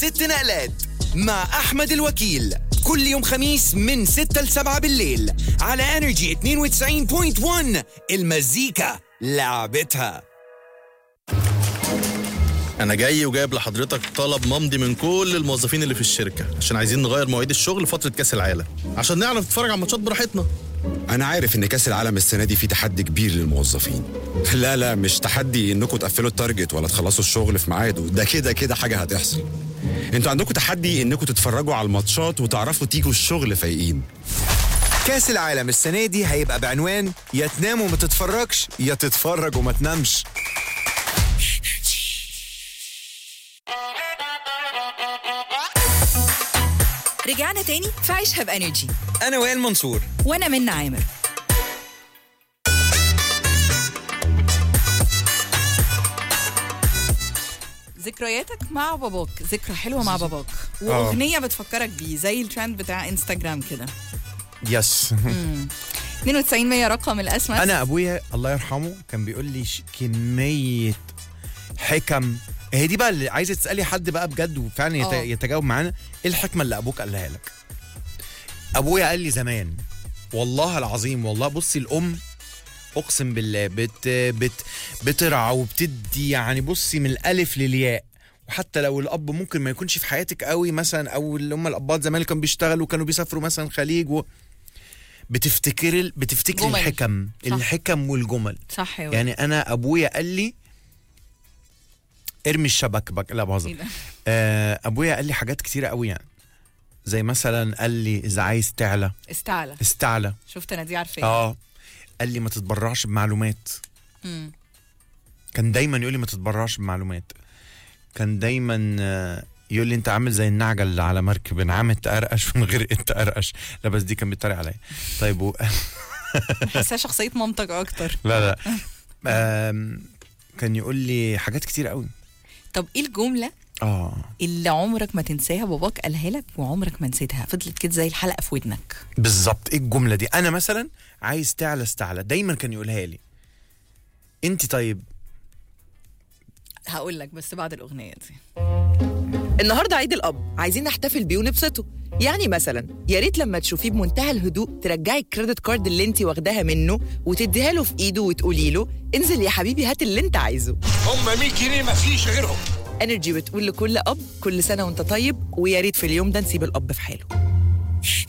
6 نقلات مع أحمد الوكيل كل يوم خميس من 6 ل7 بالليل على انرجي 92.1. المزيكا لعبتها. أنا جاي وجايب لحضرتك طلب ممضي من كل الموظفين اللي في الشركة عشان عايزين نغير مواعيد الشغل فترة كأس العالم عشان نعرف نتفرج على الماتشات براحتنا. أنا عارف إن كأس العالم السنة دي فيه تحدي كبير للموظفين. لا مش تحدي إنكم تقفلوا التارجت ولا تخلصوا الشغل في ميعاده، ده كده حاجة هتحصل. انتوا عندكم تحدي إنكم تتفرجوا على الماتشات وتعرفوا تيجوا الشغل فايقين. كأس العالم السنة دي هيبقى بعنوان يا تنام وما تتفرجش يا تتفرج وما تنامش. رجعنا تاني في عيشها بانرجي. أنا وائل منصور وانا منى عامر. ذكرياتك مع باباك، ذكرى حلوه مع باباك واغنيه بتفكرك بيه زي الترند بتاع انستجرام كده. يس 92 رقم الاسمس. انا ابويا الله يرحمه كان بيقول لي كميه حكم. هي دي بقى اللي عايزه تسالي حد بقى بجد وفعلا يتجاوب معانا. ايه الحكمه اللي ابوك قالها لك؟ ابويا قال لي زمان والله العظيم، والله بصي الام اقسم بالله بترعى وبتدي، يعني بصي من الالف للياء. وحتى لو الاب ممكن ما يكونش في حياتك قوي مثلا، او اللي هم الابات زمان اللي كانوا بيشتغلوا وكانوا بيسافروا مثلا خليج بتفتكر الحكم. صح. الحكم والجمل. صح. يعني انا ابويا قال لي ارمي الشبك لا بهزر. ابويا قال لي حاجات كتيره قوي، يعني زي مثلا قال لي اذا عايز تعلى استعلى. شفت انا دي عارفه. قال لي ما تتبرعش بمعلومات. كان دايما يقول لي ما تتبرعش بمعلومات. كان دايما يقول لي انت عامل زي النعجه اللي على مركب، ان عامل تقرقش من غير انت تقرقش. لا بس دي كان بيتريق عليا. طيب حاسه شخصيه مامتك اكتر. لا كان يقول لي حاجات كتير قوي. طب ايه الجمله اللي عمرك ما تنساها باباك قالها لك وعمرك ما نسيتها، فضلت كده زي الحلقه في ودنك؟ بالظبط. ايه الجمله دي؟ انا مثلا عايز تعلى استعلى، دايما كان يقولها لي. انت طيب؟ هقول لك بس بعد الاغنيه دي. النهارده عيد الاب، عايزين نحتفل بيه ونبسطه. يعني مثلا يا ريت لما تشوفيه بمنتهى الهدوء ترجعي الكريدت كارد اللي انت واخداها منه وتديها له في ايده وتقولي له انزل يا حبيبي هات اللي انت عايزه. هم 100 جنيه مفيش غيرهم. انرجي بتقول لكل اب كل سنه وانت طيب، ويا ريت في اليوم ده نسيب الاب في حاله.